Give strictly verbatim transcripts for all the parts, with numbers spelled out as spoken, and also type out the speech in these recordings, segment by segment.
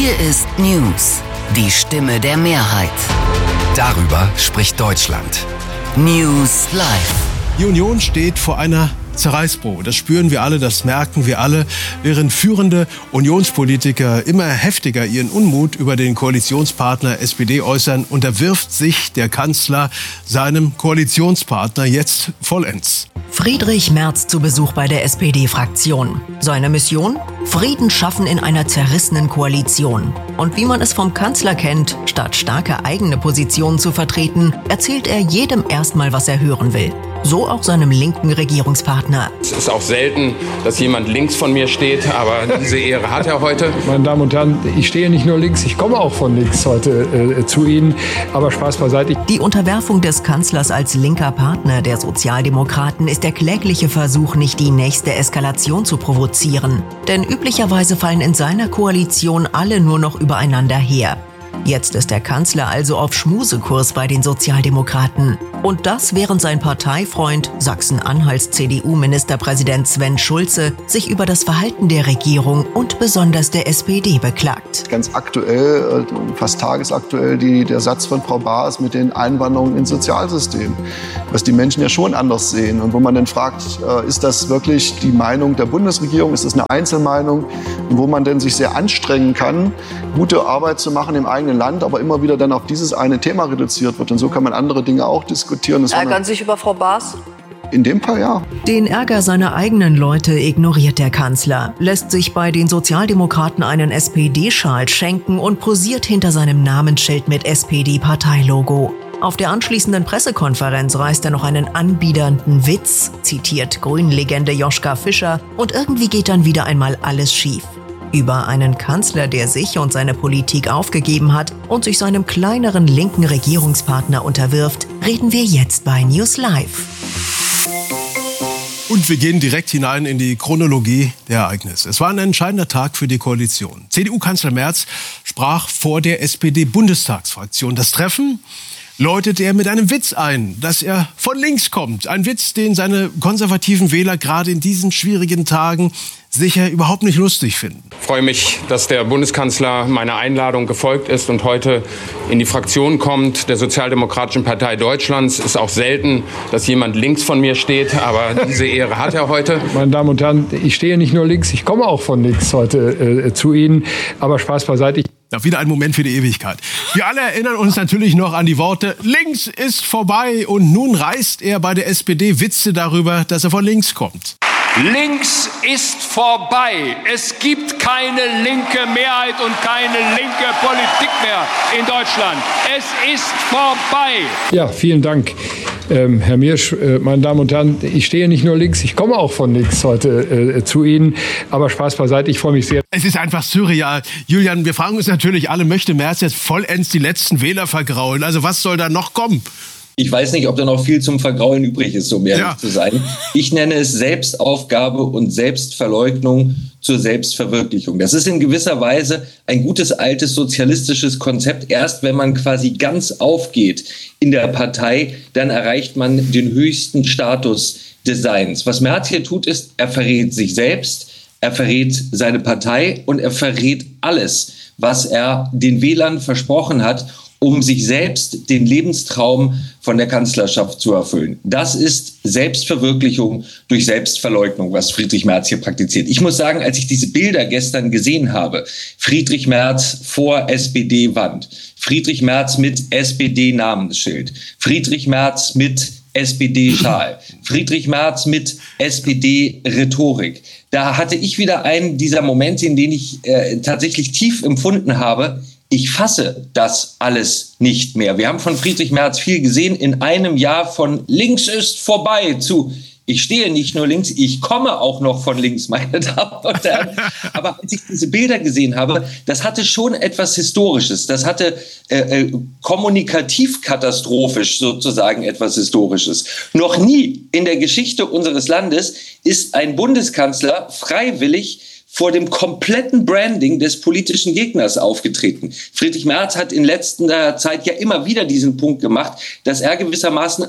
Hier ist News, die Stimme der Mehrheit. Darüber spricht Deutschland. News Live. Die Union steht vor einer Zerreißprobe. Das spüren wir alle, das merken wir alle. Während führende Unionspolitiker immer heftiger ihren Unmut über den Koalitionspartner S P D äußern, unterwirft sich der Kanzler seinem Koalitionspartner jetzt vollends. Friedrich Merz zu Besuch bei der S P D-Fraktion. Seine Mission? Frieden schaffen in einer zerrissenen Koalition. Und wie man es vom Kanzler kennt, statt starke eigene Positionen zu vertreten, erzählt er jedem erstmal, was er hören will. So auch seinem linken Regierungspartner. Es ist auch selten, dass jemand links von mir steht, aber diese Ehre hat er heute. Meine Damen und Herren, ich stehe nicht nur links, ich komme auch von links heute äh, zu Ihnen. Aber Spaß beiseite. Die Unterwerfung des Kanzlers als linker Partner der Sozialdemokraten ist der klägliche Versuch, nicht die nächste Eskalation zu provozieren. Denn üblicherweise fallen in seiner Koalition alle nur noch übereinander her. Jetzt ist der Kanzler also auf Schmusekurs bei den Sozialdemokraten. Und das, während sein Parteifreund, Sachsen-Anhalts C D U-Ministerpräsident Sven Schulze, sich über das Verhalten der Regierung und besonders der S P D beklagt. Ganz aktuell, fast tagesaktuell, die, der Satz von Frau Baas mit den Einwanderungen ins Sozialsystem, was die Menschen ja schon anders sehen. Und wo man dann fragt, ist das wirklich die Meinung der Bundesregierung, ist das eine Einzelmeinung? Und wo man dann sich sehr anstrengen kann, gute Arbeit zu machen im eigenen Land, aber immer wieder dann auf dieses eine Thema reduziert wird. Und so kann man andere Dinge auch diskutieren. Das Ärgern Sie sich über Frau Baas? In dem Fall ja. Den Ärger seiner eigenen Leute ignoriert der Kanzler, lässt sich bei den Sozialdemokraten einen S P D-Schal schenken und posiert hinter seinem Namensschild mit S P D-Parteilogo. Auf der anschließenden Pressekonferenz reißt er noch einen anbiedernden Witz, zitiert Grünen-Legende Joschka Fischer, und irgendwie geht dann wieder einmal alles schief. Über einen Kanzler, der sich und seine Politik aufgegeben hat und sich seinem kleineren linken Regierungspartner unterwirft, reden wir jetzt bei News Live. Und wir gehen direkt hinein in die Chronologie der Ereignisse. Es war ein entscheidender Tag für die Koalition. C D U-Kanzler Merz sprach vor der S P D-Bundestagsfraktion. Das Treffen läutete er mit einem Witz ein, dass er von links kommt. Ein Witz, den seine konservativen Wähler gerade in diesen schwierigen Tagen sicher überhaupt nicht lustig finden. Ich freue mich, dass der Bundeskanzler meiner Einladung gefolgt ist und heute in die Fraktion kommt der Sozialdemokratischen Partei Deutschlands. Es ist auch selten, dass jemand links von mir steht, aber diese Ehre hat er heute. Meine Damen und Herren, ich stehe nicht nur links, ich komme auch von links heute äh, zu Ihnen. Aber Spaß beiseite. Ja, wieder ein Moment für die Ewigkeit. Wir alle erinnern uns natürlich noch an die Worte, links ist vorbei, und nun reißt er bei der S P D Witze darüber, dass er von links kommt. Links ist vorbei. Es gibt keine linke Mehrheit und keine linke Politik mehr in Deutschland. Es ist vorbei. Ja, vielen Dank, ähm, Herr Miersch. Äh, meine Damen und Herren, ich stehe nicht nur links, ich komme auch von links heute äh, zu Ihnen. Aber Spaß beiseite, ich freue mich sehr. Es ist einfach surreal. Julian, wir fragen uns natürlich alle, möchte Merz jetzt vollends die letzten Wähler vergraulen? Also was soll da noch kommen? Ich weiß nicht, ob da noch viel zum Vergraulen übrig ist, um ehrlich ja. zu sein. Ich nenne es Selbstaufgabe und Selbstverleugnung zur Selbstverwirklichung. Das ist in gewisser Weise ein gutes altes sozialistisches Konzept. Erst wenn man quasi ganz aufgeht in der Partei, dann erreicht man den höchsten Status des Seins. Was Merz hier tut, ist, er verrät sich selbst, er verrät seine Partei und er verrät alles, was er den Wählern versprochen hat, um sich selbst den Lebenstraum von der Kanzlerschaft zu erfüllen. Das ist Selbstverwirklichung durch Selbstverleugnung, was Friedrich Merz hier praktiziert. Ich muss sagen, als ich diese Bilder gestern gesehen habe, Friedrich Merz vor S P D-Wand, Friedrich Merz mit S P D-Namensschild, Friedrich Merz mit S P D-Schal, Friedrich Merz mit S P D-Rhetorik. Da hatte ich wieder einen dieser Momente, in denen ich äh, tatsächlich tief empfunden habe, ich fasse das alles nicht mehr. Wir haben von Friedrich Merz viel gesehen in einem Jahr von links ist vorbei zu ich stehe nicht nur links, ich komme auch noch von links, meine Damen und Herren. Aber als ich diese Bilder gesehen habe, das hatte schon etwas Historisches. Das hatte äh, äh, kommunikativ katastrophisch sozusagen etwas Historisches. Noch nie in der Geschichte unseres Landes ist ein Bundeskanzler freiwillig vor dem kompletten Branding des politischen Gegners aufgetreten. Friedrich Merz hat in letzter Zeit ja immer wieder diesen Punkt gemacht, dass er gewissermaßen auch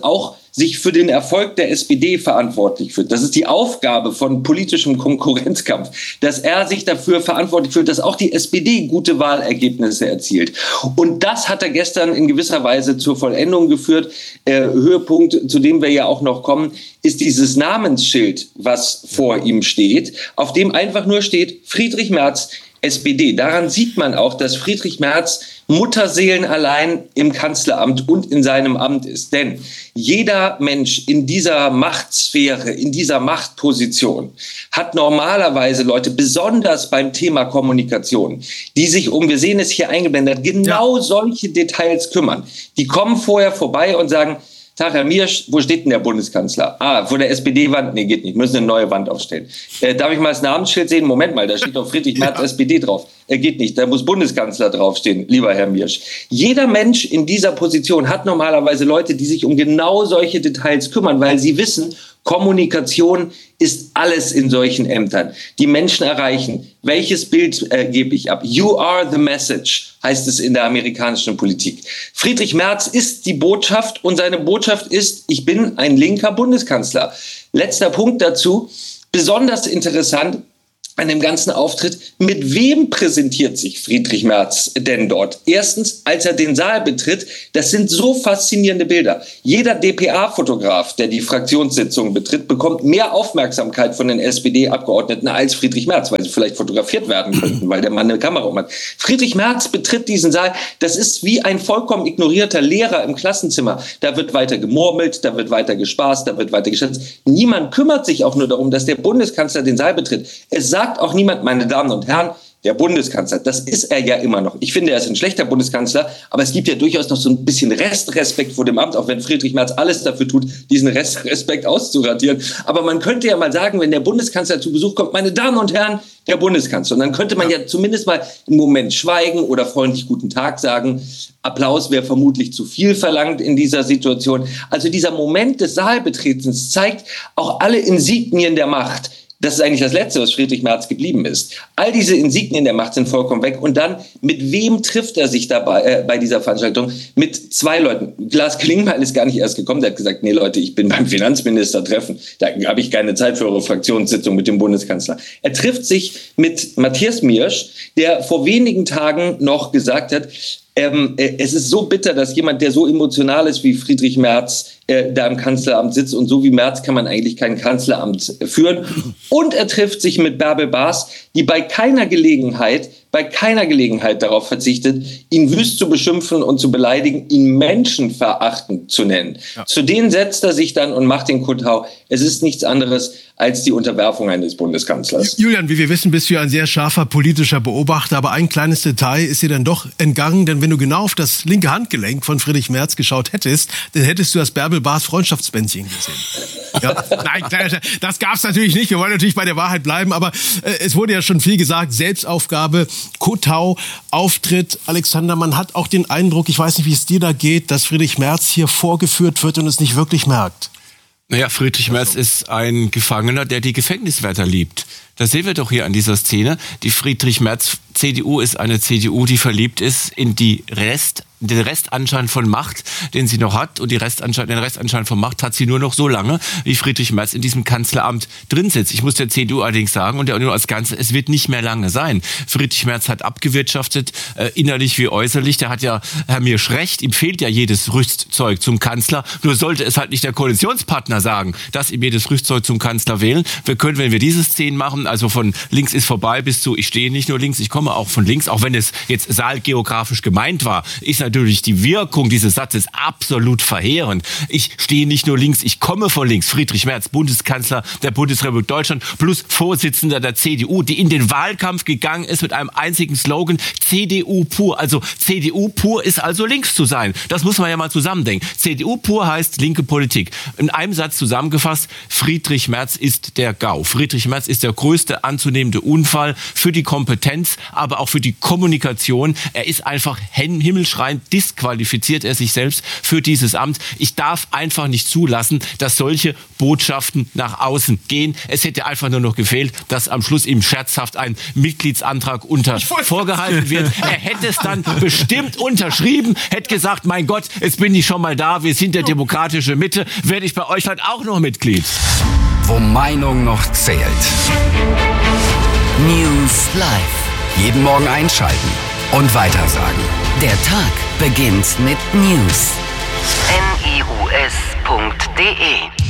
sich für den Erfolg der S P D verantwortlich fühlt. Das ist die Aufgabe von politischem Konkurrenzkampf, dass er sich dafür verantwortlich fühlt, dass auch die S P D gute Wahlergebnisse erzielt. Und das hat er gestern in gewisser Weise zur Vollendung geführt. Äh, Höhepunkt, zu dem wir ja auch noch kommen, ist dieses Namensschild, was vor ihm steht, auf dem einfach nur steht Friedrich Merz, S P D. Daran sieht man auch, dass Friedrich Merz mutterseelenallein im Kanzleramt und in seinem Amt ist. Denn jeder Mensch in dieser Machtsphäre, in dieser Machtposition hat normalerweise Leute, besonders beim Thema Kommunikation, die sich um, wir sehen es hier eingeblendet, genau ja. solche Details kümmern. Die kommen vorher vorbei und sagen, Tag, Herr Miersch, wo steht denn der Bundeskanzler? Ah, vor der S P D-Wand? Nee, geht nicht, müssen eine neue Wand aufstellen. Äh, darf ich mal das Namensschild sehen? Moment mal, da steht doch Friedrich Merz, ja. S P D drauf. Äh, geht nicht, da muss Bundeskanzler draufstehen, lieber Herr Miersch. Jeder Mensch in dieser Position hat normalerweise Leute, die sich um genau solche Details kümmern, weil sie wissen, Kommunikation ist alles in solchen Ämtern. Die Menschen erreichen. Welches Bild äh, gebe ich ab? You are the message, heißt es in der amerikanischen Politik. Friedrich Merz ist die Botschaft und seine Botschaft ist, ich bin ein linker Bundeskanzler. Letzter Punkt dazu, besonders interessant an dem ganzen Auftritt, mit wem präsentiert sich Friedrich Merz denn dort? Erstens, als er den Saal betritt, das sind so faszinierende Bilder. Jeder D P A-Fotograf, der die Fraktionssitzung betritt, bekommt mehr Aufmerksamkeit von den S P D-Abgeordneten als Friedrich Merz, weil sie vielleicht fotografiert werden könnten, weil der Mann eine Kamera um hat. Friedrich Merz betritt diesen Saal, das ist wie ein vollkommen ignorierter Lehrer im Klassenzimmer. Da wird weiter gemurmelt, da wird weiter gespaßt, da wird weiter geschätzt. Niemand kümmert sich auch nur darum, dass der Bundeskanzler den Saal betritt. Es sagt auch niemand, meine Damen und Herren, der Bundeskanzler, das ist er ja immer noch. Ich finde, er ist ein schlechter Bundeskanzler, aber es gibt ja durchaus noch so ein bisschen Restrespekt vor dem Amt, auch wenn Friedrich Merz alles dafür tut, diesen Restrespekt auszuradieren. Aber man könnte ja mal sagen, wenn der Bundeskanzler zu Besuch kommt, meine Damen und Herren, der Bundeskanzler. Und dann könnte man ja zumindest mal einen Moment schweigen oder freundlich guten Tag sagen. Applaus wäre vermutlich zu viel verlangt in dieser Situation. Also dieser Moment des Saalbetretens zeigt auch alle Insignien der Macht. Das ist eigentlich das Letzte, was Friedrich Merz geblieben ist. All diese Insignien der Macht sind vollkommen weg. Und dann, mit wem trifft er sich dabei äh, bei dieser Veranstaltung? Mit zwei Leuten. Lars Klingbeil ist gar nicht erst gekommen. Der hat gesagt, nee Leute, ich bin beim Finanzminister treffen. Da habe ich keine Zeit für eure Fraktionssitzung mit dem Bundeskanzler. Er trifft sich mit Matthias Miersch, der vor wenigen Tagen noch gesagt hat, Ähm, es ist so bitter, dass jemand, der so emotional ist wie Friedrich Merz, äh, da im Kanzleramt sitzt. Und so wie Merz kann man eigentlich kein Kanzleramt führen. Und er trifft sich mit Bärbel Baas, die bei keiner Gelegenheit, bei keiner Gelegenheit darauf verzichtet, ihn wüst zu beschimpfen und zu beleidigen, ihn menschenverachtend zu nennen. Ja. Zu denen setzt er sich dann und macht den Kundtau. Es ist nichts anderes als die Unterwerfung eines Bundeskanzlers. Julian, wie wir wissen, bist du ja ein sehr scharfer politischer Beobachter, aber ein kleines Detail ist dir dann doch entgangen, denn wenn du genau auf das linke Handgelenk von Friedrich Merz geschaut hättest, dann hättest du das Bärbel Baas Freundschaftsbändchen gesehen. Ja? Nein, das gab's natürlich nicht. Wir wollen natürlich bei der Wahrheit bleiben, aber äh, es wurde ja schon viel gesagt, Selbstaufgabe, Kotau, Auftritt. Alexander, man hat auch den Eindruck, ich weiß nicht, wie es dir da geht, dass Friedrich Merz hier vorgeführt wird und es nicht wirklich merkt. Naja, Friedrich Merz ist ein Gefangener, der die Gefängniswärter liebt. Das sehen wir doch hier an dieser Szene. Die Friedrich Merz C D U ist eine C D U, die verliebt ist in die Rest, den Restanschein von Macht, den sie noch hat. Und die Restanschein, den Restanschein von Macht hat sie nur noch so lange, wie Friedrich Merz in diesem Kanzleramt drin sitzt. Ich muss der C D U allerdings sagen, und der Union als Ganze, es wird nicht mehr lange sein. Friedrich Merz hat abgewirtschaftet, äh, innerlich wie äußerlich. Der hat ja, Herr Miersch, recht, ihm fehlt ja jedes Rüstzeug zum Kanzler. Nur sollte es halt nicht der Koalitionspartner sagen, dass ihm jedes Rüstzeug zum Kanzler wählen. Wir können, wenn wir diese Szenen machen, also von links ist vorbei bis zu ich stehe nicht nur links, ich komme auch von links, auch wenn es jetzt saalgeografisch gemeint war, ist natürlich die Wirkung dieses Satzes absolut verheerend. Ich stehe nicht nur links, ich komme von links. Friedrich Merz, Bundeskanzler der Bundesrepublik Deutschland plus Vorsitzender der C D U, die in den Wahlkampf gegangen ist mit einem einzigen Slogan, C D U pur. Also C D U pur ist also links zu sein. Das muss man ja mal zusammendenken. C D U pur heißt linke Politik. In einem Satz zusammengefasst, Friedrich Merz ist der GAU. Friedrich Merz ist der größte größte anzunehmende Unfall für die Kompetenz, aber auch für die Kommunikation. Er ist einfach himmelschreiend, disqualifiziert er sich selbst für dieses Amt. Ich darf einfach nicht zulassen, dass solche Botschaften nach außen gehen. Es hätte einfach nur noch gefehlt, dass am Schluss ihm scherzhaft ein Mitgliedsantrag unter vorgehalten wird. Er hätte es dann bestimmt unterschrieben, hätte gesagt, mein Gott, jetzt bin ich schon mal da, wir sind der demokratische Mitte, werde ich bei euch halt auch noch Mitglied. Wo Meinung noch zählt. News Live. Jeden Morgen einschalten und weitersagen. Der Tag beginnt mit News. N I U S punkt D E